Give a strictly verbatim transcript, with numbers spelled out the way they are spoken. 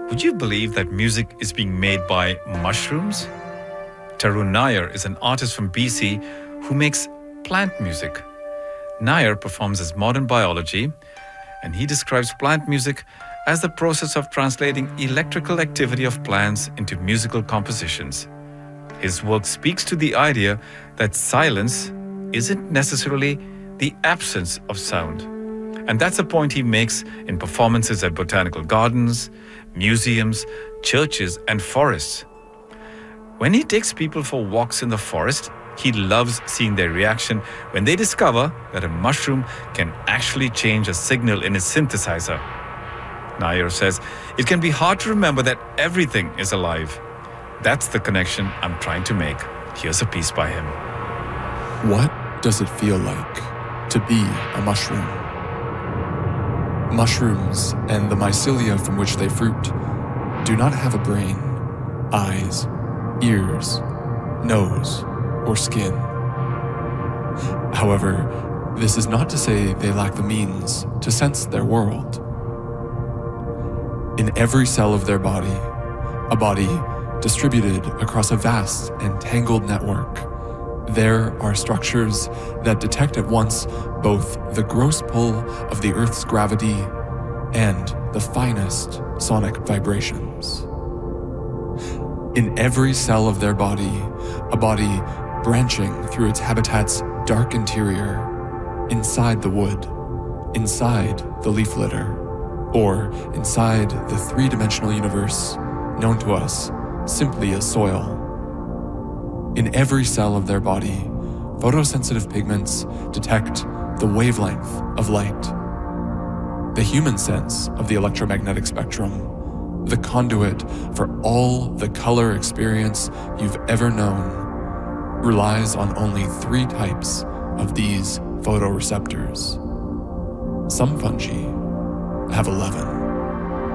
Would you believe that music is being made by mushrooms? Tarun Nair is an artist from B C who makes plant music. Nair performs as modern biology, and he describes plant music as the process of translating electrical activity of plants into musical compositions. His work speaks to the idea that silence isn't necessarily the absence of sound. And that's a point he makes in performances at botanical gardens, museums, churches, and forests. When he takes people for walks in the forest, he loves seeing their reaction when they discover that a mushroom can actually change a signal in its synthesizer. Nair says it can be hard to remember that everything is alive. That's the connection I'm trying to make. Here's a piece by him. What does it feel like to be a mushroom? Mushrooms and the mycelia from which they fruit do not have a brain, eyes, ears, nose, or skin. However, this is not to say they lack the means to sense their world. In every cell of their body, a body distributed across a vast and tangled network, there are structures that detect at once both the gross pull of the Earth's gravity and the finest sonic vibrations. In every cell of their body, a body branching through its habitat's dark interior, inside the wood, inside the leaf litter, or inside the three-dimensional universe known to us simply as soil. In every cell of their body, photosensitive pigments detect the wavelength of light. The human sense of the electromagnetic spectrum, the conduit for all the color experience you've ever known, relies on only three types of these photoreceptors. Some fungi have eleven.